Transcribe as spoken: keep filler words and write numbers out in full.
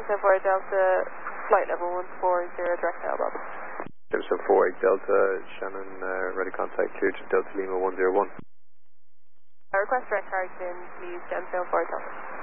seven four eight Delta, flight level one four zero, direct tail Bravo. seven four eight Delta, Shannon, uh, ready contact clear to Delta Lima one zero one. I request direct carriage in, please, seven four eight Delta.